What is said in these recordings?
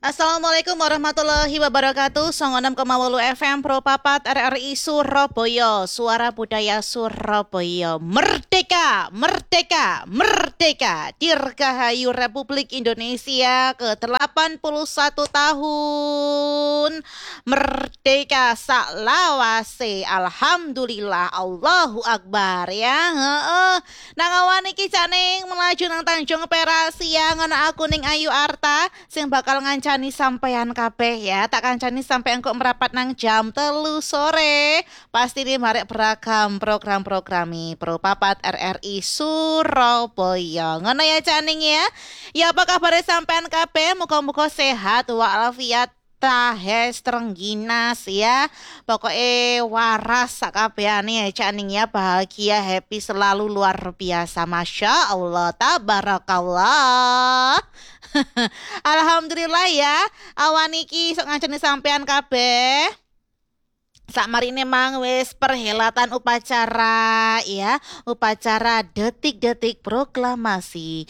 Assalamualaikum warahmatullahi wabarakatuh. 96,8 FM Pro Papat RRI Surabaya. Suara Budaya Surabaya. Merdeka, merdeka, merdeka. Dirgahayu Republik Indonesia ke-81 tahun. Merdeka saklawase. Alhamdulillah, Allahu Akbar ya. Heeh. Nang awan iki janing melaju nang Tanjung Perak siang ana aku ning Ayu Arta sing bakal ngancani sampean kabeh ya. Tak kancani sampean kok merapat nang jam 3 sore. Pasti ini marek beragam program-programi Pro Papat RRI Surabaya. Ngono ya caning ya. Ya apa kabar sampean kabeh? Muga-muga sehat walafiat tahes terengginas ya. Pokoknya waras sakabehane ya caning ya, bahagia happy selalu luar biasa. Masya Allah tabarakallah. Alhamdulillah ya. Awan iki sok ngancani sampean kabeh. Sakmarine mang wis perhelatan upacara ya, upacara detik-detik proklamasi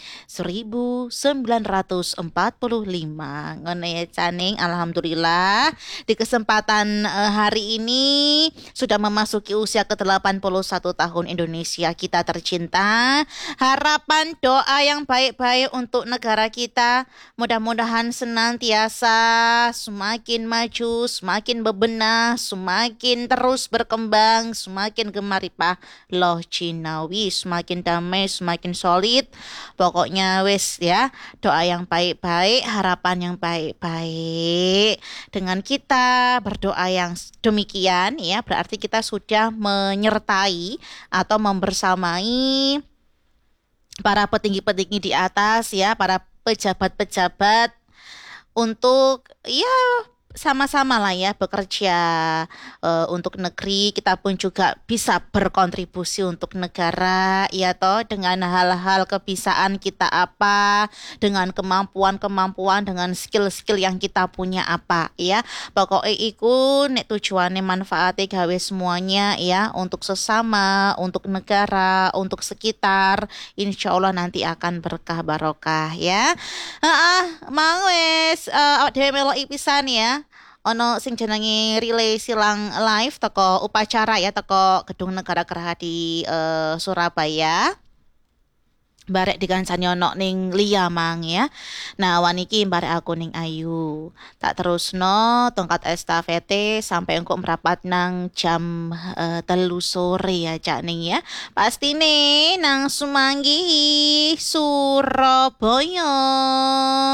1945. Ngono ya caning, alhamdulillah di kesempatan hari ini sudah memasuki usia ke-81 tahun Indonesia kita tercinta. Harapan doa yang baik-baik untuk negara kita, mudah-mudahan senantiasa semakin maju, semakin bebenah, semakin terus berkembang, semakin gemaripah loh Cinawi, semakin damai, semakin solid. Pokoknya wis ya, doa yang baik-baik, harapan yang baik-baik. Dengan kita berdoa yang demikian ya, berarti kita sudah menyertai atau membersamai para petinggi-petinggi di atas ya, para pejabat-pejabat untuk ya sama-sama lah ya bekerja untuk negeri. Kita pun juga bisa berkontribusi untuk negara ya toh, dengan hal-hal kebisaan kita apa, dengan kemampuan-kemampuan, dengan skill-skill yang kita punya apa ya. Pokoknya iku nek tujuannya manfaatnya gawe semuanya ya, untuk sesama, untuk negara, untuk sekitar. Insya Allah nanti akan berkah barokah ya. Mang wis awak dhewe meloki pisan ya. Ono sing jenenge relay silang live teko upacara ya, teko Gedung Negara Gerahadi di Surabaya. Barek dikancani ono ning Lia mang ya. Nah, awan iki barek aku ning Ayu. Tak terusno tongkat estafete sampai engko merapat nang jam 3 sore ya cak ning ya. Pasti nih nang Sumanggi Surabaya.